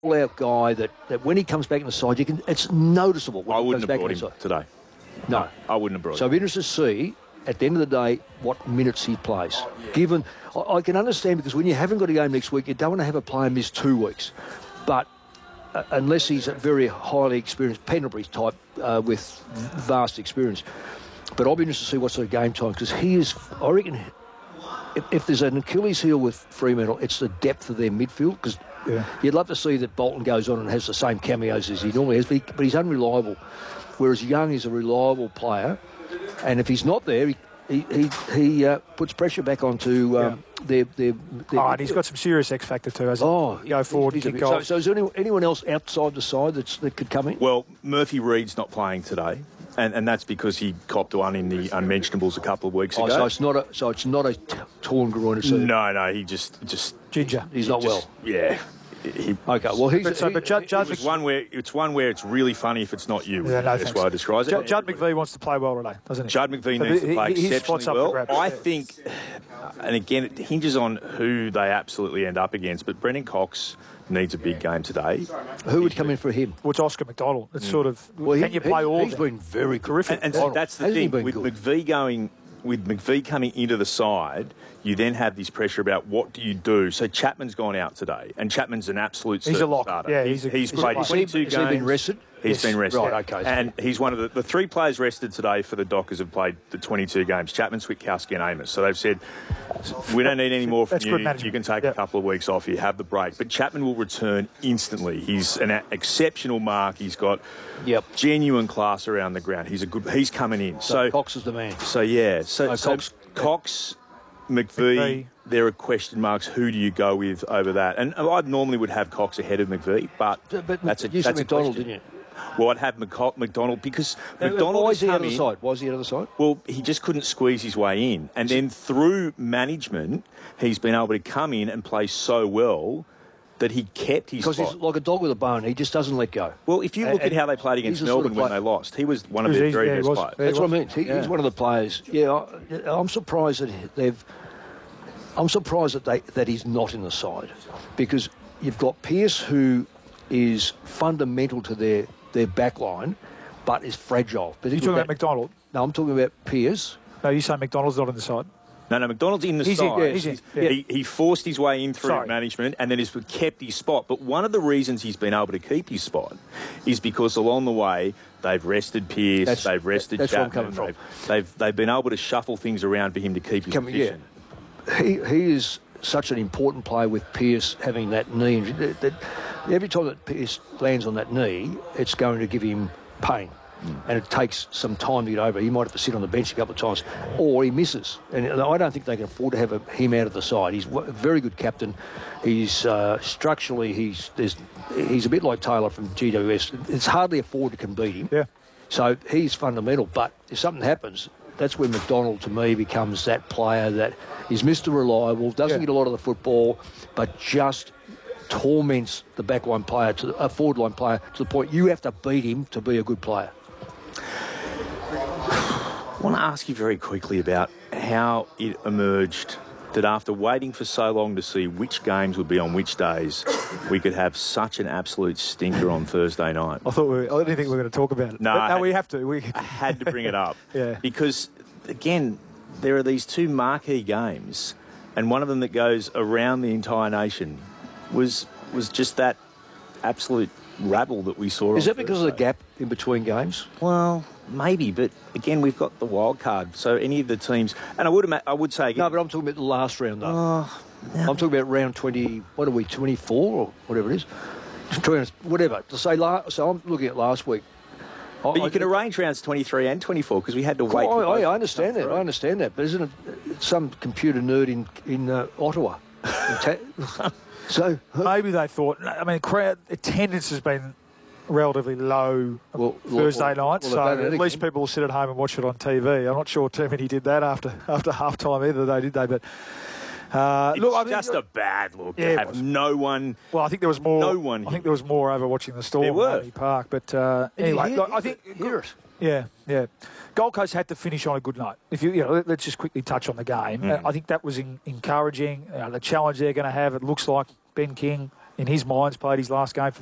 all-out guy that when he comes back in the side, it's noticeable. When I he wouldn't comes have back brought in him today. No, I wouldn't have brought so him. I'm interested to see, at the end of the day, what minutes he plays. Given, I can understand, because when you haven't got a game next week, you don't want to have a player miss 2 weeks. But unless he's a very highly experienced Pendlebury type with vast experience. But I'll be interested to see what sort of game time, because he is, I reckon, if there's an Achilles heel with Fremantle, it's the depth of their midfield, because you'd love to see that Bolton goes on and has the same cameos as he normally has, but he's unreliable. Whereas Young is a reliable player, and if he's not there, he puts pressure back onto their and he's got some serious X factor too, hasn't he? Go forward and kick off. So is there anyone else outside the side that could come in? Well, Murphy Reed's not playing today, and that's because he copped one in the unmentionables a couple of weeks ago. So it's not a torn groin. No, he just ginger. He's not well. Yeah. Okay, well, it's one where it's really funny if it's not you. That's why I describe it. Judd McVie wants to play well today, doesn't he? Judd McVie needs to play exceptionally well. I think, and again, it hinges on who they absolutely end up against, but Brendan Cox needs a big game today. Who would come in for him? Well, it's Oscar McDonald. It's sort of, can you play all? He's been very terrific. And that's the thing, with McVie coming into the side, you then have this pressure about what do you do. So Chapman's gone out today, and Chapman's an absolute He's a lock. starter. Yeah, he's played 22 games. Has he been rested? He's been rested. Right, okay. And he's one of the 3 players rested today for the Dockers have played the 22 games. Chapman, Switkowski and Amos. So they've said, we don't need any more from you. You can take a couple of weeks off. You have the break. But Chapman will return instantly. He's an exceptional mark. He's got genuine class around the ground. He's coming in. So Cox is the man. So, yeah. So Cox, McVie, there are question marks. Who do you go with over that? And I normally would have Cox ahead of McVie, but that's a McDonald, didn't you? Well, I'd have McDonald because McDonald was he on the other side? Was he on the other side? Well, he just couldn't squeeze his way in. And then through management, he's been able to come in and play so well that he kept his spot. Because he's like a dog with a bone. He just doesn't let go. Well, if you look at how they played against Melbourne when they lost, he was one of their very best players. That's what I mean. He's one of the players. Yeah, I'm surprised that that he's not in the side, because you've got Pearce, who is fundamental to their back line, but is fragile. You're talking about McDonald? No, I'm talking about Pearce. No, you say McDonald's not on the side? No, McDonald's in the side. He forced his way in through management and then he's kept his spot. But one of the reasons he's been able to keep his spot is because along the way they've rested Pearce, they've rested Chapman. They've been able to shuffle things around for him to keep his position. Yeah. He is such an important player with Pearce having that knee injury. Every time that Pearce lands on that knee, it's going to give him pain. And it takes some time to get over. He might have to sit on the bench a couple of times, or he misses. And I don't think they can afford to have him out of the side. He's a very good captain. He's structurally, he's a bit like Taylor from GWS. It's hardly a forward that can beat him. Yeah. So he's fundamental. But if something happens, that's when McDonald, to me, becomes that player that is Mr. Reliable, doesn't get a lot of the football, but just torments the backline player, forward line player, to the point you have to beat him to be a good player. I want to ask you very quickly about how it emerged that after waiting for so long to see which games would be on which days, we could have such an absolute stinker on Thursday night. I didn't think we were going to talk about it. No, we have to. I had to bring it up. Yeah. Because, again, there are these 2 marquee games, and one of them that goes around the entire nation was just that absolute rabble that we saw. Is that because of the gap in between games? Well, maybe, but again, we've got the wild card. So any of the teams, and I would say again, no, but I'm talking about the last round though. I'm talking about round 20. What are we? 24 or whatever it is. Whatever. So I'm looking at last week. But you can arrange rounds 23 and 24 because we had to wait. I understand that. I understand that. But isn't it some computer nerd in Ottawa? So maybe they thought. I mean, crowd attendance has been relatively low Thursday night, so at least people will sit at home and watch it on TV. I'm not sure too many did that after half time either, though, did they? But it's just a bad look to have no one. Well, I think there was more. No one. I think there was more over watching the Storm at Park. But anyway, I think hear it. Yeah. Gold Coast had to finish on a good note. Let's just quickly touch on the game. I think that was encouraging. The challenge they're going to have. It looks like Ben King, in his mind's played his last game for